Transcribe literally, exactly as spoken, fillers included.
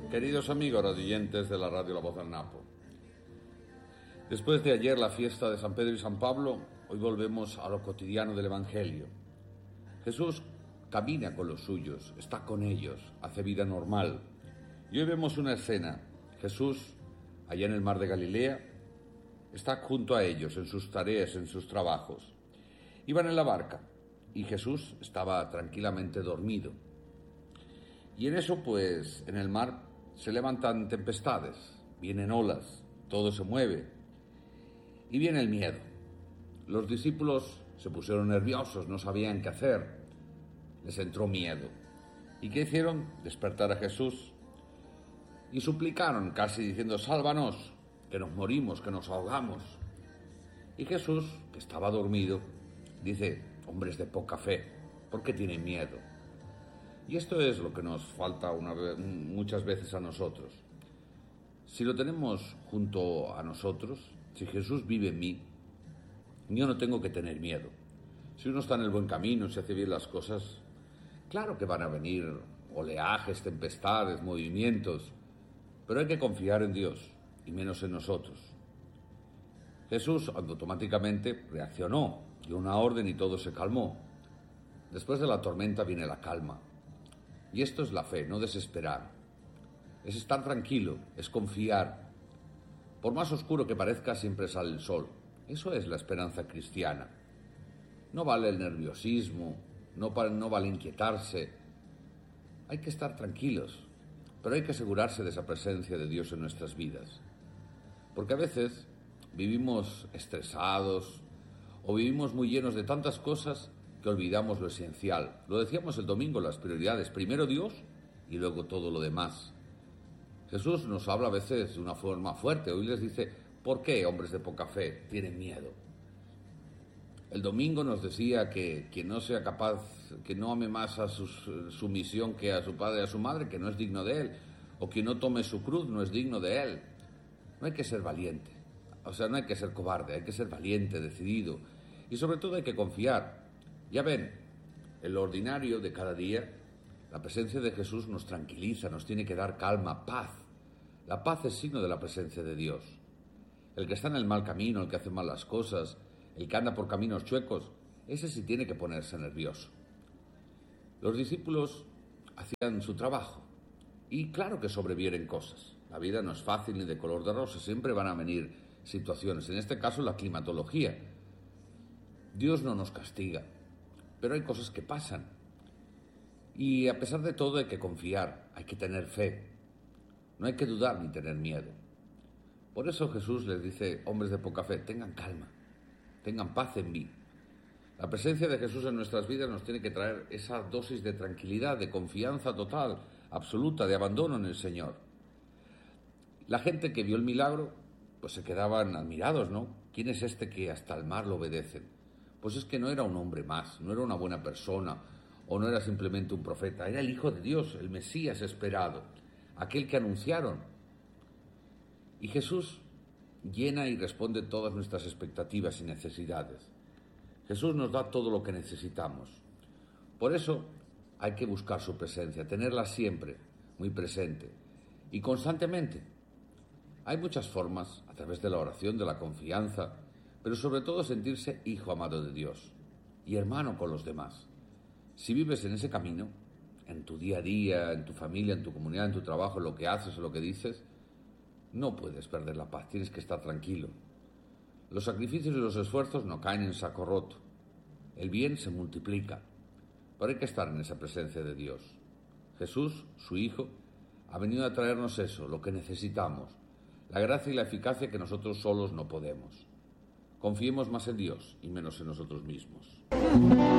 Queridos amigos radioyentes de la radio La Voz del Napo, después de ayer la fiesta de San Pedro y San Pablo, hoy volvemos a lo cotidiano del Evangelio. Jesús camina con los suyos, está con ellos, hace vida normal. Y hoy vemos una escena. Jesús, allá en el mar de Galilea, está junto a ellos en sus tareas, en sus trabajos. Iban en la barca y Jesús estaba tranquilamente dormido. Y en eso, pues, en el mar se levantan tempestades, vienen olas, todo se mueve y viene el miedo. Los discípulos se pusieron nerviosos, no sabían qué hacer, les entró miedo. ¿Y qué hicieron? Despertar a Jesús y suplicaron, casi diciendo: sálvanos, que nos morimos, que nos ahogamos. Y Jesús, que estaba dormido, dice: hombres de poca fe, ¿por qué tienen miedo? Y esto es lo que nos falta una vez, muchas veces a nosotros. Si lo tenemos junto a nosotros, si Jesús vive en mí, yo no tengo que tener miedo. Si uno está en el buen camino, si hace bien las cosas, claro que van a venir oleajes, tempestades, movimientos, pero hay que confiar en Dios y menos en nosotros. Jesús automáticamente reaccionó, dio una orden y todo se calmó. Después de la tormenta viene la calma. Y esto es la fe, no desesperar. Es estar tranquilo, es confiar. Por más oscuro que parezca, siempre sale el sol. Eso es la esperanza cristiana. No vale el nerviosismo, no, no vale inquietarse. Hay que estar tranquilos, pero hay que asegurarse de esa presencia de Dios en nuestras vidas. Porque a veces vivimos estresados o vivimos muy llenos de tantas cosas que olvidamos lo esencial. Lo decíamos el domingo, las prioridades: primero Dios y luego todo lo demás. Jesús nos habla a veces de una forma fuerte. Hoy les dice: ¿por qué, hombres de poca fe, tienen miedo? El domingo nos decía que quien no sea capaz, que no ame más a su, su misión que a su padre y a su madre, que no es digno de él, o quien no tome su cruz no es digno de él. No hay que ser valiente, o sea, no hay que ser cobarde, hay que ser valiente, decidido, y sobre todo hay que confiar. Ya ven, en lo ordinario de cada día, la presencia de Jesús nos tranquiliza, nos tiene que dar calma, paz. La paz es signo de la presencia de Dios. El que está en el mal camino, el que hace mal las cosas, el que anda por caminos chuecos, ese sí tiene que ponerse nervioso. Los discípulos hacían su trabajo y claro que sobrevienen cosas. La vida no es fácil ni de color de rosa, siempre van a venir situaciones. En este caso, la climatología. Dios no nos castiga, pero hay cosas que pasan. Y a pesar de todo hay que confiar, hay que tener fe. No hay que dudar ni tener miedo. Por eso Jesús les dice: hombres de poca fe, tengan calma, tengan paz en mí. La presencia de Jesús en nuestras vidas nos tiene que traer esa dosis de tranquilidad, de confianza total, absoluta, de abandono en el Señor. La gente que vio el milagro, pues se quedaban admirados, ¿no? ¿Quién es este que hasta el mar lo obedecen? Pues es que no era un hombre más, no era una buena persona, o no era simplemente un profeta, era el Hijo de Dios, el Mesías esperado, aquel que anunciaron. Y Jesús llena y responde todas nuestras expectativas y necesidades. Jesús nos da todo lo que necesitamos. Por eso hay que buscar su presencia, tenerla siempre muy presente y constantemente. Hay muchas formas, a través de la oración, de la confianza, pero sobre todo sentirse hijo amado de Dios y hermano con los demás. Si vives en ese camino, en tu día a día, en tu familia, en tu comunidad, en tu trabajo, en lo que haces o lo que dices, no puedes perder la paz, tienes que estar tranquilo. Los sacrificios y los esfuerzos no caen en saco roto. El bien se multiplica, pero hay que estar en esa presencia de Dios. Jesús, su Hijo, ha venido a traernos eso, lo que necesitamos, la gracia y la eficacia que nosotros solos no podemos. Confiemos más en Dios y menos en nosotros mismos.